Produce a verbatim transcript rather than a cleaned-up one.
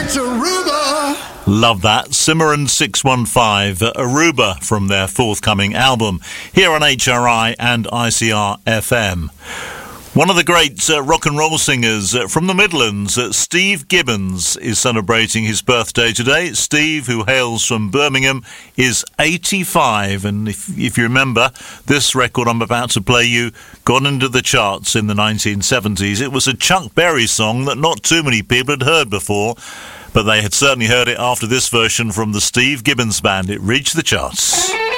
It's Aruba. Love that. Cimarron six one five, Aruba, from their forthcoming album, here on H R I and I C R F M. One of the great uh, rock and roll singers uh, from the Midlands, uh, Steve Gibbons, is celebrating his birthday today. Steve, who hails from Birmingham, is eighty-five, and if, if you remember, this record I'm about to play you got into the charts in the nineteen seventies. It was a Chuck Berry song that not too many people had heard before, but they had certainly heard it after this version from the Steve Gibbons Band. It reached the charts.